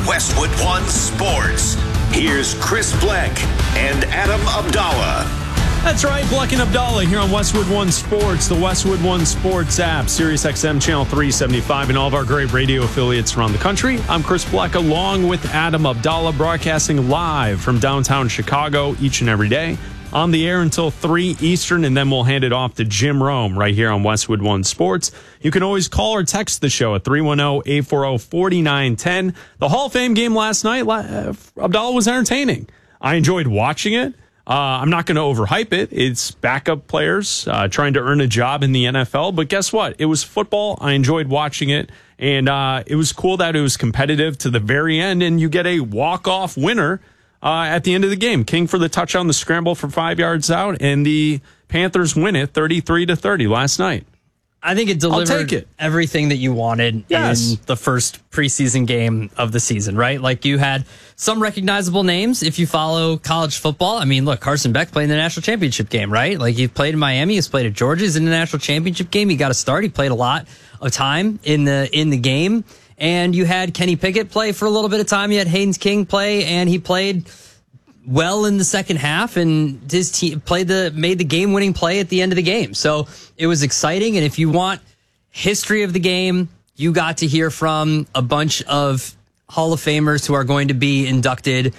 Westwood One Sports. Here's Chris Bleck and Adam Abdallah. That's right, Bleck and Abdallah here on Westwood One Sports, the Westwood One Sports app, Sirius XM Channel 375, and all of our great radio affiliates around the country. I'm Chris Bleck along with Adam Abdallah, broadcasting live from downtown Chicago each and every day. On the air until 3 Eastern, and then we'll hand it off to Jim Rome right here on Westwood One Sports. You can always call or text the show at 310-840-4910. The Hall of Fame game last night, Abdallah, was entertaining. I enjoyed watching it. I'm not going to overhype it. It's backup players trying to earn a job in the NFL. But guess what? It was football. I enjoyed watching it. And it was cool that it was competitive to the very end, and you get a walk-off winner at the end of the game. King for the touchdown, the scramble for 5 yards out, and the Panthers win it 33-30 last night. I think it delivered everything that you wanted in the first preseason game of the season, right? Like, you had some recognizable names if you follow college football. I mean, look, Carson Beck played in the national championship game, right? Like, he played in Miami, he's played at Georgia, he's in the national championship game. He got a start. He played a lot of time in the game. And you had Kenny Pickett play for a little bit of time. You had Haynes King play, and he played well in the second half, and his team made the game-winning play at the end of the game. So it was exciting. And if you want history of the game, you got to hear from a bunch of Hall of Famers who are going to be inducted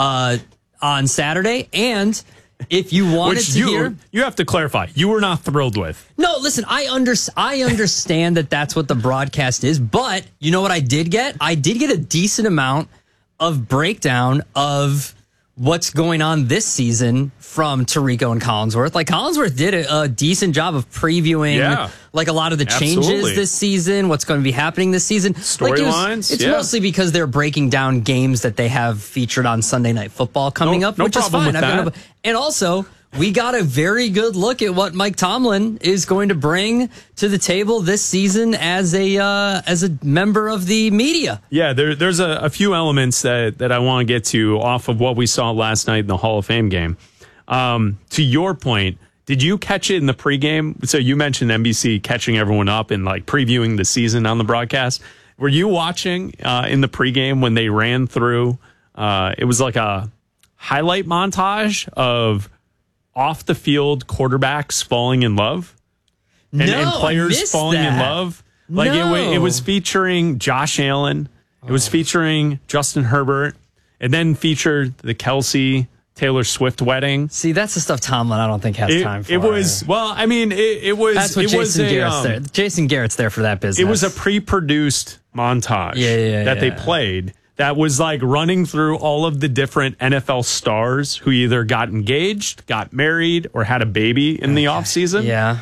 on Saturday. And if you wanted you have to clarify, you were not thrilled with. No, listen, I understand that that's what the broadcast is, but you know what I did get? I did get a decent amount of breakdown of what's going on this season from Tirico and Collinsworth. Like, Collinsworth did a decent job of previewing like a lot of the changes this season, what's going to be happening this season. Storylines. It's mostly because they're breaking down games that they have featured on Sunday Night Football coming up, which is fine. And also, we got a very good look at what Mike Tomlin is going to bring to the table this season as a member of the media. Yeah, there's a few elements that I want to get to off of what we saw last night in the Hall of Fame game. To your point, did you catch it in the pregame? So you mentioned NBC catching everyone up and like previewing the season on the broadcast. Were you watching in the pregame when they ran through? It was like a highlight montage of off the field quarterbacks falling in love and players falling in love. Like it was featuring Josh Allen. It was featuring Justin Herbert, and then featured the Kelsey Taylor Swift wedding. See, that's the stuff Tomlin I don't think has time for. It was, well, I mean, it was. That's what Jason Garrett's there. Jason Garrett's there for that business. It was a pre-produced montage that they played. That was like running through all of the different NFL stars who either got engaged, got married, or had a baby in the offseason. Yeah.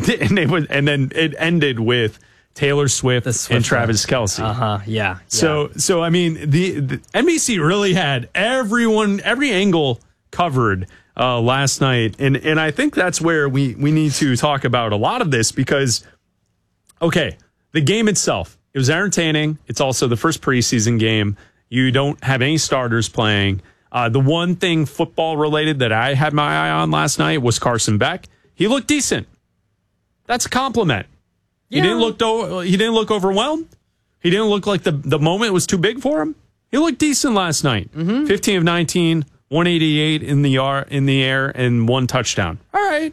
And then it ended with Taylor Swift and Travis Kelce. Yeah. So I mean, the NBC really had every angle covered last night. And I think that's where we need to talk about a lot of this because, okay, the game itself, it was entertaining. It's also the first preseason game. You don't have any starters playing. The one thing football related that I had my eye on last night was Carson Beck. He looked decent. That's a compliment. Yeah. He didn't look overwhelmed. He didn't look like the moment was too big for him. He looked decent last night. 15 of 19, 188 in the air, and one touchdown. All right.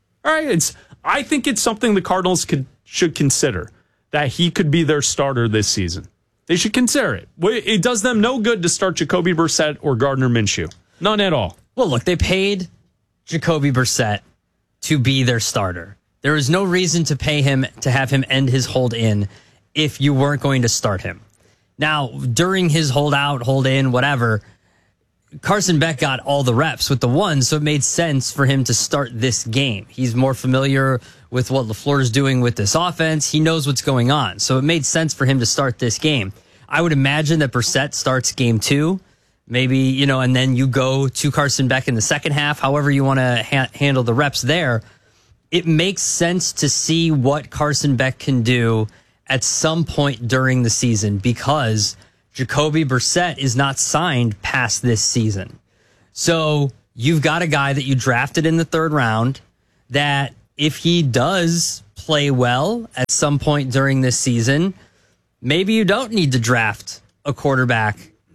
I think it's something the Cardinals should consider. That he could be their starter this season. They should consider it. It does them no good to start Jacoby Brissett or Gardner Minshew. None at all. Well, look, they paid Jacoby Brissett to be their starter. There is no reason to pay him to have him end his hold in if you weren't going to start him. Now, during his hold out, hold in, whatever, Carson Beck got all the reps with the ones, so it made sense for him to start this game. He's more familiar with what LaFleur is doing with this offense. He knows what's going on, so it made sense for him to start this game. I would imagine that Brissett starts game 2, maybe, and then you go to Carson Beck in the second half, however you want to handle the reps there. It makes sense to see what Carson Beck can do at some point during the season because Jacoby Brissett is not signed past this season. So you've got a guy that you drafted in the third round that if he does play well at some point during this season, maybe you don't need to draft a quarterback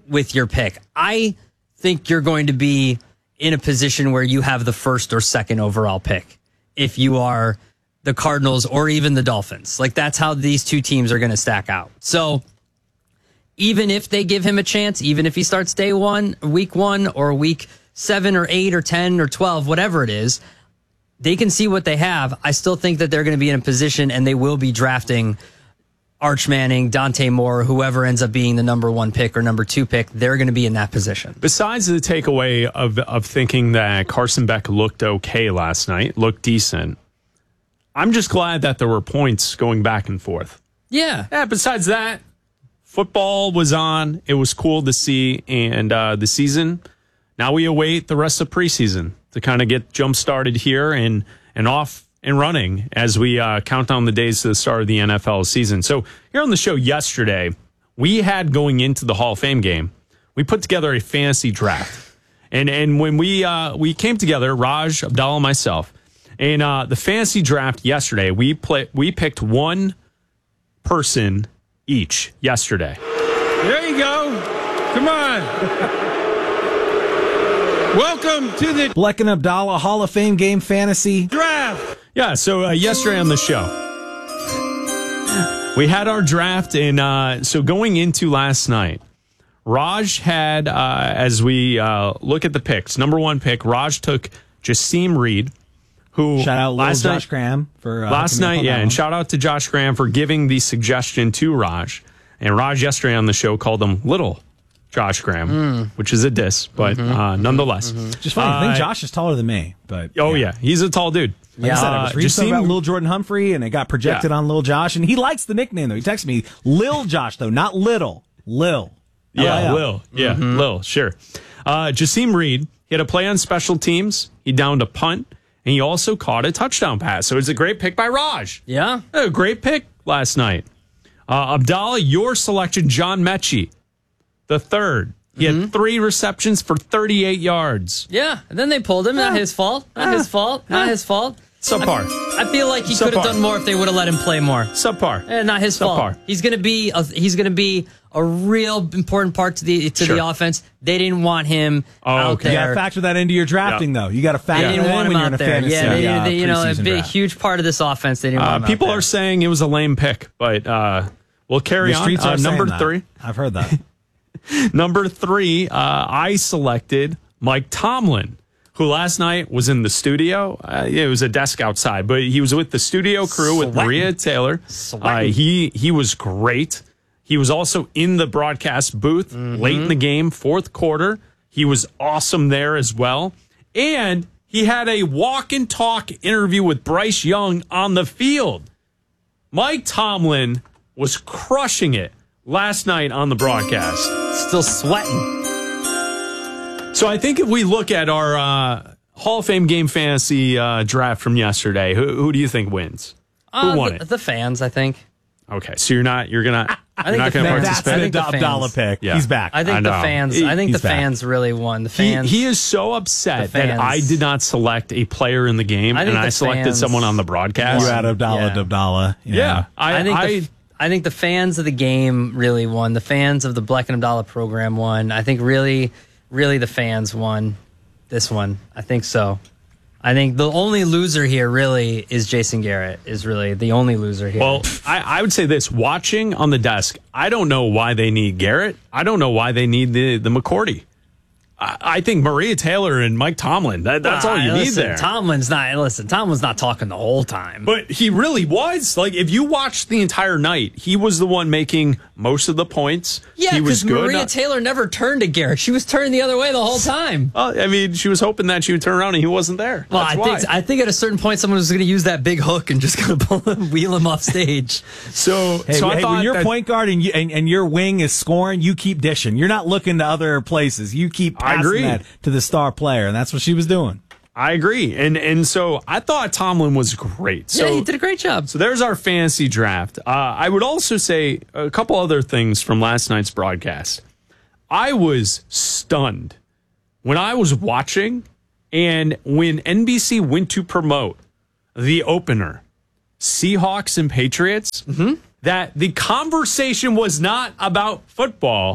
with your pick. I think you're going to be in a position where you have the first or second overall pick if you are the Cardinals or even the Dolphins. Like, that's how these two teams are going to stack out. So even if they give him a chance, even if he starts day one, week 1, or week 7 or 8 or 10 or 12, whatever it is, they can see what they have. I still think that they're going to be in a position, and they will be drafting Arch Manning, Dante Moore, whoever ends up being the number 1 pick or number 2 pick. They're going to be in that position. Besides the takeaway of thinking that Carson Beck looked okay last night, looked decent, I'm just glad that there were points going back and forth. Yeah. Besides that, football was on. It was cool to see. And the season, now we await the rest of preseason to kind of get jump-started here and off and running as we count down the days to the start of the NFL season. So here on the show yesterday, we had, going into the Hall of Fame game, we put together a fantasy draft. And when we came together, Raj, Abdallah, myself, and the fantasy draft yesterday, we picked one person each yesterday. There you go. Come on. Welcome to the Bleck and Abdallah Hall of Fame game fantasy draft. Yeah, so yesterday on the show, we had our draft, and so going into last night, Raj had, as we look at the picks, number 1 pick, Raj took Jasim Reed, who shout out last Josh Graham for last night, yeah, and shout out to Josh Graham for giving the suggestion to Raj. And Raj yesterday on the show called him Little Josh Graham, which is a diss, but nonetheless. Just funny. I think Josh is taller than me, but yeah, he's a tall dude. Like I said, I was reading something about Lil Jordan Humphrey, and it got projected on Lil Josh, and he likes the nickname though. He texted me Lil Josh though, not Little, Lil. Yeah, L-I-L. Lil. Yeah, Lil. Sure. Jasim Reed, he had a play on special teams. He downed a punt, and he also caught a touchdown pass. So it's a great pick by Raj. Yeah. A great pick last night. Abdallah, your selection, John Mechie, the third. He had 3 receptions for 38 yards. Yeah. And then they pulled him. Not his fault. Not his fault. Not his fault. Subpar. I feel like he could have done more if they would have let him play more. Subpar. Not his fault. He's going to be a real important part to the offense. They didn't want him out there. You got to factor that into your drafting, though. You got to factor they didn't that want in him when you're in out a there. fantasy. Yeah, they, a big, draft. huge part of this offense. They didn't want him People out there. are saying it was a lame pick, but we'll carry The streets are on. Number saying that. 3. I've heard that. Number 3, I selected Mike Tomlin, who last night was in the studio. It was a desk outside, but he was with the studio crew with Maria Taylor. He was great. He was also in the broadcast booth late in the game, 4th quarter. He was awesome there as well. And he had a walk and talk interview with Bryce Young on the field. Mike Tomlin was crushing it last night on the broadcast. Still sweating. So I think if we look at our Hall of Fame game fantasy draft from yesterday, who do you think wins? Who won it? The fans, I think. Okay, so you're not going to participate. That's I think the the fans. Abdallah pick. Yeah. He's back. I think the fans. I think the fans really won. The fans. He is so upset that fans. I did not select a player in the game, I think and I the selected fans someone on the broadcast. You had Abdallah to Abdallah. Yeah, I think the fans of the game really won. The fans of the Bleck and Abdallah program won. I think really the fans won this one. I think so. I think the only loser here really is Jason Garrett, is really the only loser here. Well, I would say this. Watching on the desk, I don't know why they need Garrett. I don't know why they need the McCourty. I think Maria Taylor and Mike Tomlin, that's all you need there. Tomlin's not talking the whole time. But he really was. Like, if you watched the entire night, he was the one making most of the points. Yeah, he was because good. Maria Taylor never turned to Garrett. She was turning the other way the whole time. I mean, she was hoping that she would turn around and he wasn't there. Well, That's I think at a certain point someone was going to use that big hook and just going to pull him, wheel him off stage. So I thought when your that, point guard and your wing is scoring, you keep dishing. You're not looking to other places. You keep passing that to the star player, and that's what she was doing. I agree. And so I thought Tomlin was great. So, yeah, he did a great job. So there's our fantasy draft. I would also say a couple other things from last night's broadcast. I was stunned when I was watching and when NBC went to promote the opener, Seahawks and Patriots, that the conversation was not about football.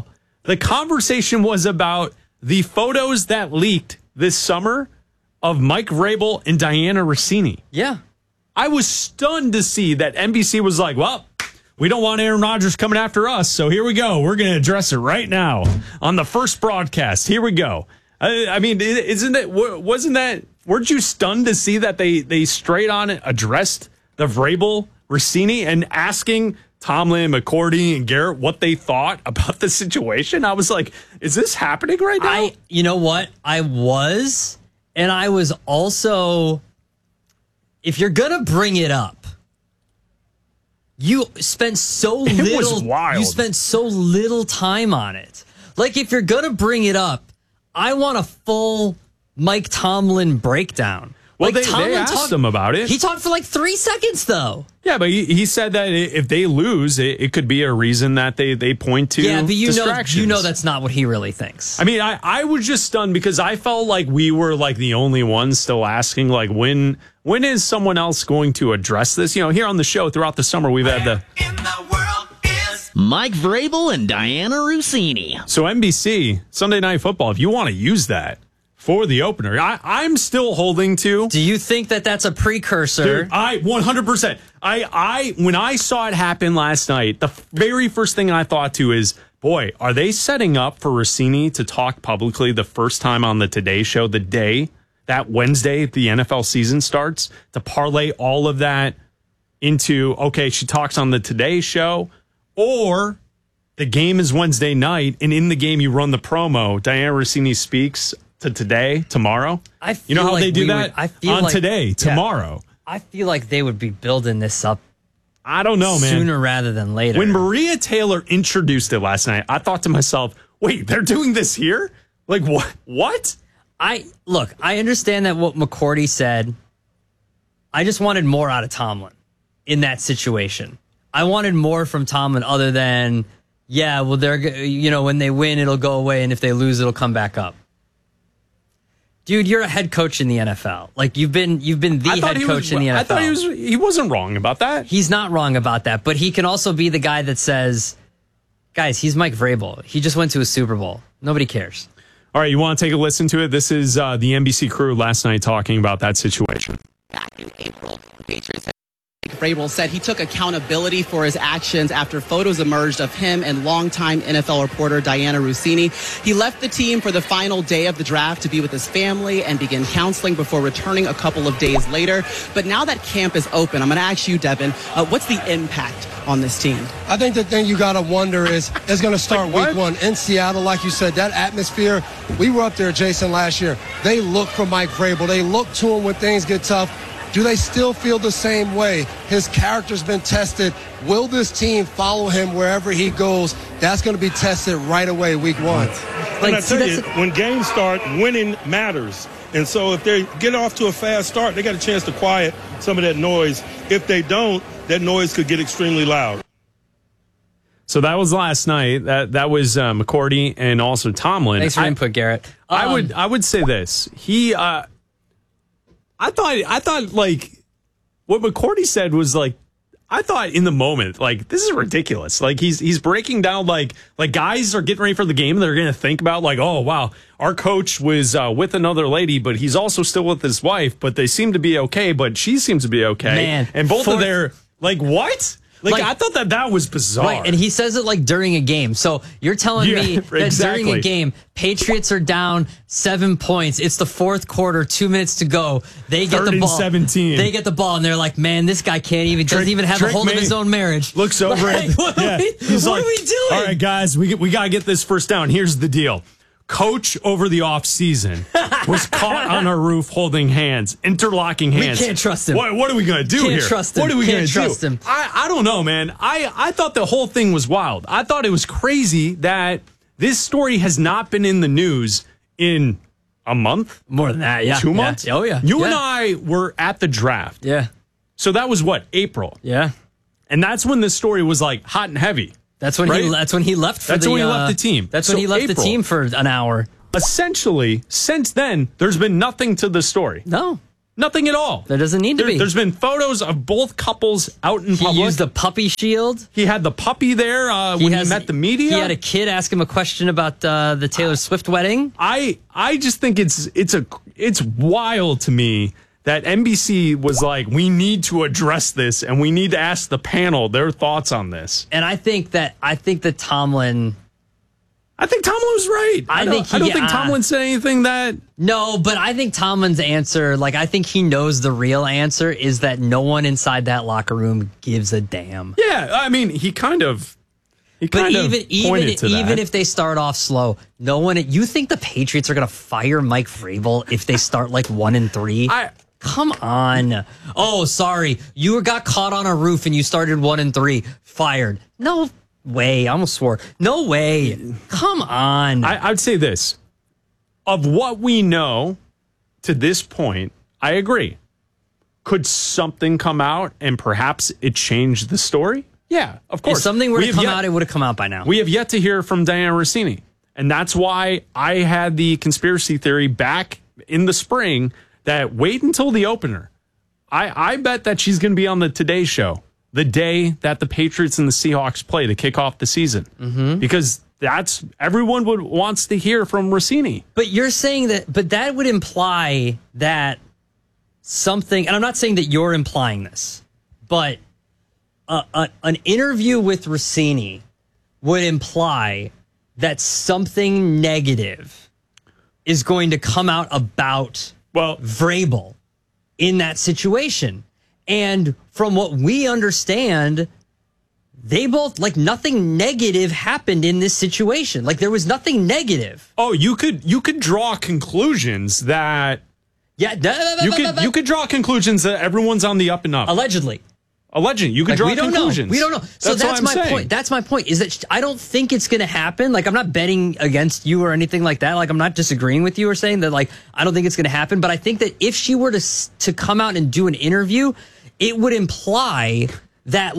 The conversation was about the photos that leaked this summer of Mike Vrabel and Diana Rossini. Yeah. I was stunned to see that NBC was like, well, we don't want Aaron Rodgers coming after us, so here we go. We're going to address it right now on the first broadcast. Here we go. I mean, weren't you stunned to see that they straight on addressed the Vrabel, Rossini, and asking Tomlin, McCourty, and Garrett what they thought about the situation? I was like, is this happening right now? You know what? I was also, if you're going to bring it up, you spent so little. It was wild. You spent so little time on it. Like, if you're gonna bring it up, I want a full Mike Tomlin breakdown. Well, like, they asked him about it. He talked for like 3 seconds, though. Yeah, but he said that if they lose, it could be a reason that they point to. Yeah, but you know that's not what he really thinks. I mean, I was just stunned because I felt like we were like the only ones still asking, like, when is someone else going to address this? You know, here on the show throughout the summer, we've had Mike Vrabel and Diana Rossini. So NBC, Sunday Night Football, if you want to use that for the opener, I'm still holding to. Do you think that that's a precursor? Dude, 100%. When I saw it happen last night, the very first thing I thought to is, boy, are they setting up for Rossini to talk publicly the first time on the Today Show, the day that Wednesday the NFL season starts, to parlay all of that into, okay, she talks on the Today Show, or the game is Wednesday night, and in the game you run the promo, Diana Rossini speaks to tomorrow. You know how they do that? Tomorrow. I feel like they would be building this up. I don't know, man. Sooner rather than later. When Maria Taylor introduced it last night, I thought to myself, wait, they're doing this here? Like, what? I understand that what McCourty said. I just wanted more out of Tomlin in that situation. I wanted more from Tomlin other than, yeah, well, when they win, it'll go away, and if they lose, it'll come back up. Dude, you're a head coach in the NFL. Like, you've been the head coach in the NFL. I thought he wasn't wrong about that. He's not wrong about that, but he can also be the guy that says, guys, he's Mike Vrabel. He just went to a Super Bowl. Nobody cares. All right, you want to take a listen to it? This is the NBC crew last night talking about that situation. Back in April, the Patriots. Vrabel said he took accountability for his actions after photos emerged of him and longtime NFL reporter Diana Rossini. He left the team for the final day of the draft to be with his family and begin counseling before returning a couple of days later. But now that camp is open, I'm going to ask you, Devin, what's the impact on this team? I think the thing you got to wonder is it's going to start week one in Seattle. Like you said, that atmosphere, we were up there, Jason, last year. They look for Mike Vrabel. They look to him when things get tough. Do they still feel the same way? His character's been tested. Will this team follow him wherever he goes? That's going to be tested right away, week one. And I tell you, when games start, winning matters. And so if they get off to a fast start, they got a chance to quiet some of that noise. If they don't, that noise could get extremely loud. So that was last night. That was McCourty and also Tomlin. Thanks for input, Garrett. I would say this. I thought like what McCourty said was like, I thought in the moment, like, this is ridiculous. Like, he's breaking down like guys are getting ready for the game. They're going to think about like, oh, wow, our coach was with another lady, but he's also still with his wife, but they seem to be okay. But she seems to be okay. Man, and both of their like, what? Like, I thought that was bizarre. Right, and he says it like during a game. So you're telling me that during a game, Patriots are down 7 points. It's the fourth quarter, 2 minutes to go. They get the ball. 17. They get the ball, and they're like, man, this guy doesn't even have a hold of his own marriage. Looks over it. What are we doing? All right, guys, we got to get this first down. Here's the deal. Coach over the offseason was caught on a roof holding hands, interlocking hands. We can't trust him. What are we going to do here? Trust him. What are we going to do? Trust him. I don't know, man. I thought the whole thing was wild. I thought it was crazy that this story has not been in the news in a month? More than that, yeah. 2 months? Oh, yeah. You and I were at the draft. Yeah. So that was what, April? Yeah. And that's when this story was like hot and heavy. That's when he left when he left the team. That's when he left the team for an hour. Essentially, since then, there's been nothing to the story. No. Nothing at all. There doesn't need to be. There's been photos of both couples out in public. He used the puppy shield. He had the puppy there when he met the media. He had a kid ask him a question about the Taylor Swift wedding. I just think it's wild to me that NBC was like, we need to address this and we need to ask the panel their thoughts on this. And I think that Tomlin was right. I don't think Tomlin said anything that... No, but I think Tomlin's answer, I think he knows the real answer is that no one inside that locker room gives a damn. Yeah, I mean, he kind of pointed to that. Even if they start off slow, no one... You think the Patriots are going to fire Mike Vrabel if they start 1-3? Come on. Oh, sorry. You got caught on a roof and you started 1-3. Fired. No way. I almost swore. No way. Come on. I'd say this. Of what we know to this point, I agree. Could something come out and perhaps it changed the story? Yeah, of course. If something were to come out, it would have come out by now. We have yet to hear from Dianna Russini. And that's why I had the conspiracy theory back in the spring that wait until the opener. I bet that she's going to be on the Today Show the day that the Patriots and the Seahawks play to kick off the season. Mm-hmm. Because that's everyone wants to hear from Russini. But you're saying but that would imply that something, and I'm not saying that you're implying this, but an interview with Russini would imply that something negative is going to come out about Vrabel in that situation. And from what we understand, they both, nothing negative happened in this situation. There was nothing negative. Oh, you could draw conclusions that... Yeah. You could draw conclusions that everyone's on the up and up. Allegedly. You could draw conclusions. We don't know. So that's my point. That's my point, is that I don't think it's going to happen. I'm not betting against you or anything like that. I'm not disagreeing with you or saying that, I don't think it's going to happen. But I think that if she were to come out and do an interview, it would imply that,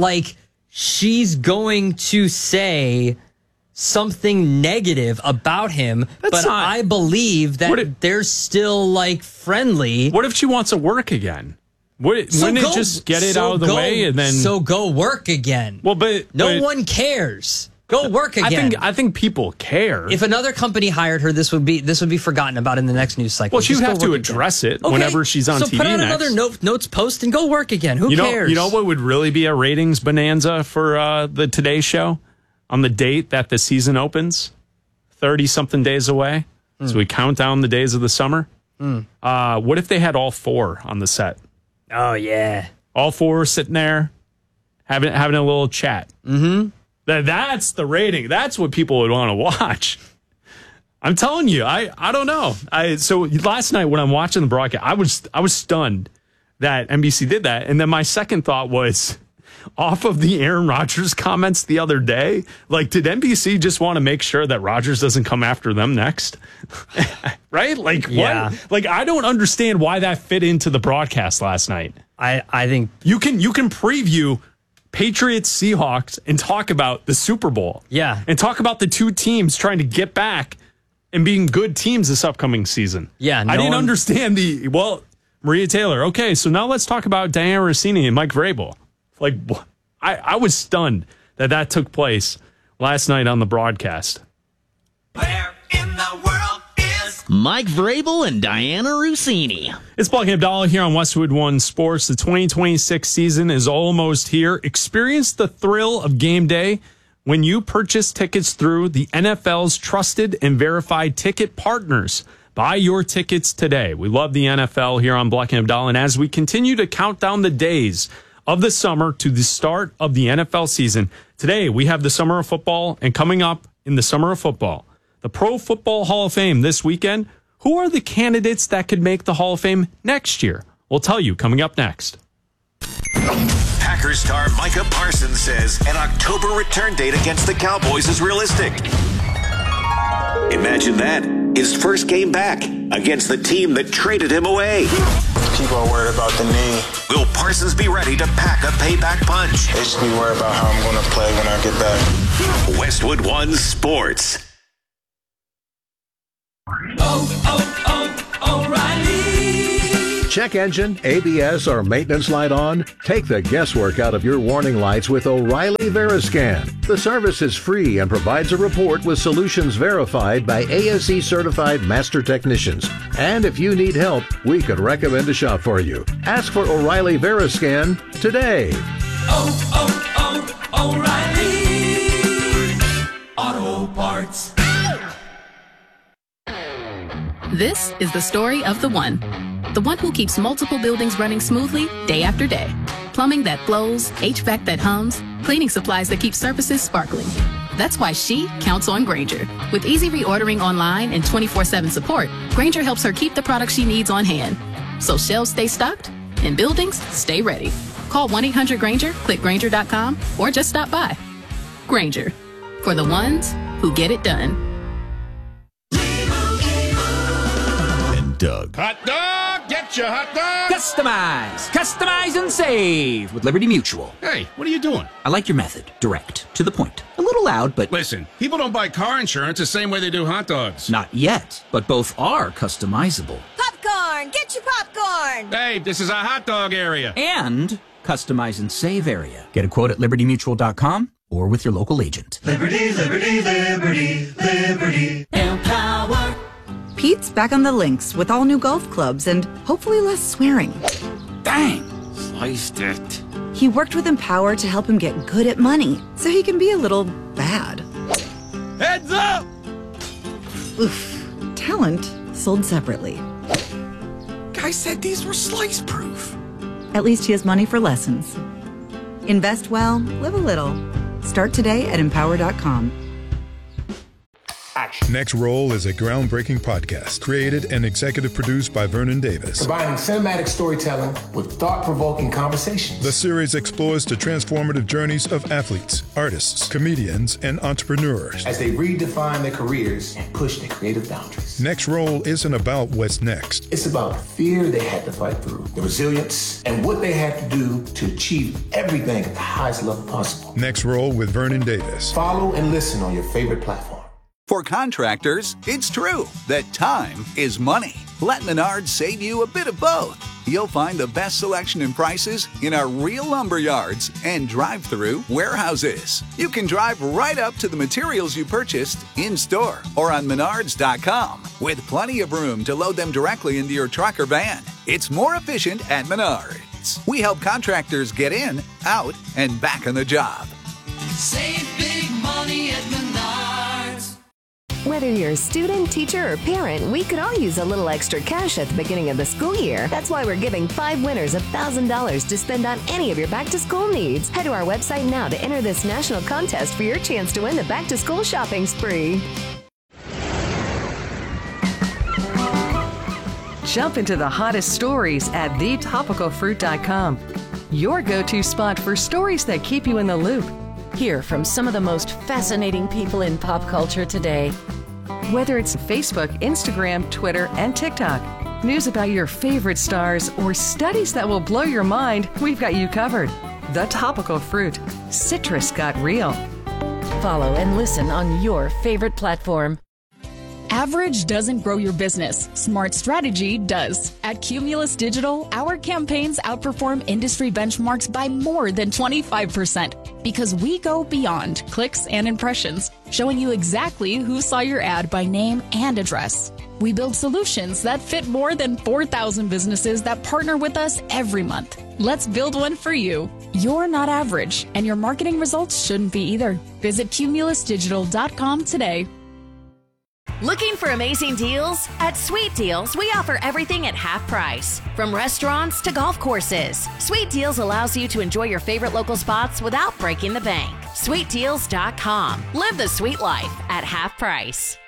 she's going to say something negative about him. I believe that they're still, friendly. What if she wants to work again? Wouldn't it just get it out of the way and then... So go work again. Well, but... No one cares. Go work again. I think people care. If another company hired her, this would be forgotten about in the next news cycle. Well, she would have to address it whenever she's on TV next. So put out another notes post and go work again. Who cares? You know what would really be a ratings bonanza for the Today Show? On the date that the season opens, 30-something days away. So we count down the days of the summer. What if they had all four on the set? Oh, yeah. All four sitting there having a little chat. Mm-hmm. That's the rating. That's what people would want to watch. I'm telling you, I don't know. So last night when I'm watching the broadcast, I was stunned that NBC did that. And then my second thought was, off of the Aaron Rodgers comments the other day, did NBC just want to make sure that Rodgers doesn't come after them next? Right? Yeah. What? I don't understand why that fit into the broadcast last night. I think you can preview Patriots Seahawks and talk about the Super Bowl. Yeah. And talk about the two teams trying to get back and being good teams this upcoming season. Yeah. I didn't understand Maria Taylor. Okay, so now let's talk about Dianna Russini and Mike Vrabel. I was stunned that took place last night on the broadcast. Where in the world is Mike Vrabel and Dianna Russini? It's Black and Abdallah here on Westwood One Sports. The 2026 season is almost here. Experience the thrill of game day when you purchase tickets through the NFL's trusted and verified ticket partners. Buy your tickets today. We love the NFL here on Black and Abdallah, and as we continue to count down the days of the summer to the start of the NFL season. Today, we have the Summer of Football, and coming up in the Summer of Football, the Pro Football Hall of Fame this weekend. Who are the candidates that could make the Hall of Fame next year? We'll tell you coming up next. Packers star Micah Parsons says an October return date against the Cowboys is realistic. Imagine that. His first game back against the team that traded him away. People are worried about the knee. Will Parsons be ready to pack a payback punch? They should be worried about how I'm going to play when I get back. Westwood One Sports. O'Reilly. check engine, ABS, or maintenance light on? Take the guesswork out of your warning lights with O'Reilly Veriscan. The service is free and provides a report with solutions verified by ASE certified master technicians. And if you need help, we could recommend a shop for you. Ask for O'Reilly Veriscan today. O'Reilly Auto Parts. This is the story of the one who keeps multiple buildings running smoothly day after day. Plumbing that flows, HVAC that hums, cleaning supplies that keep surfaces sparkling. That's why she counts on Grainger. With easy reordering online and 24/7 support, Grainger helps her keep the products she needs on hand. So shelves stay stocked and buildings stay ready. Call 1-800-GRAINGER, click Grainger.com, or just stop by. Grainger, for the ones who get it done. And Doug. Hot dog, get your hot dog. Customize and save with Liberty Mutual. Hey, what are you doing? I like your method. Direct, to the point. A little loud, but... Listen, people don't buy car insurance the same way they do hot dogs. Not yet, but both are customizable. Popcorn! Get your popcorn! Hey, this is a hot dog area. And customize and save area. Get a quote at libertymutual.com or with your local agent. Liberty, liberty, liberty, liberty. Empower. Pete's back on the links with all new golf clubs and hopefully less swearing. Dang! Sliced it. He worked with Empower to help him get good at money, so he can be a little bad. Heads up! Oof. Talent sold separately. Guy said these were slice-proof. At least he has money for lessons. Invest well, live a little. Start today at Empower.com. Next Roll is a groundbreaking podcast created and executive produced by Vernon Davis. Combining cinematic storytelling with thought-provoking conversations. The series explores the transformative journeys of athletes, artists, comedians, and entrepreneurs as they redefine their careers and push their creative boundaries. Next Roll isn't about what's next. It's about the fear they had to fight through, the resilience, and what they had to do to achieve everything at the highest level possible. Next Roll with Vernon Davis. Follow and listen on your favorite platform. For contractors, it's true that time is money. Let Menards save you a bit of both. You'll find the best selection and prices in our real lumber yards and drive-through warehouses. You can drive right up to the materials you purchased in-store or on Menards.com with plenty of room to load them directly into your truck or van. It's more efficient at Menards. We help contractors get in, out, and back on the job. Save big money at Menards. Whether you're a student, teacher, or parent, we could all use a little extra cash at the beginning of the school year. That's why we're giving 5 winners $1,000 to spend on any of your back-to-school needs. Head to our website now to enter this national contest for your chance to win the back-to-school shopping spree. Jump into the hottest stories at thetopicalfruit.com. Your go-to spot for stories that keep you in the loop. Hear from some of the most fascinating people in pop culture today. Whether it's Facebook, Instagram, Twitter, and TikTok, news about your favorite stars, or studies that will blow your mind, we've got you covered. The Topical Fruit. Citrus got real. Follow and listen on your favorite platform. Average doesn't grow your business. Smart strategy does. At Cumulus Digital, our campaigns outperform industry benchmarks by more than 25% because we go beyond clicks and impressions, showing you exactly who saw your ad by name and address. We build solutions that fit more than 4,000 businesses that partner with us every month. Let's build one for you. You're not average, and your marketing results shouldn't be either. Visit cumulusdigital.com today. Looking for amazing deals? At Sweet Deals, we offer everything at half price. From restaurants to golf courses. Sweet Deals allows you to enjoy your favorite local spots without breaking the bank. SweetDeals.com. Live the sweet life at half price.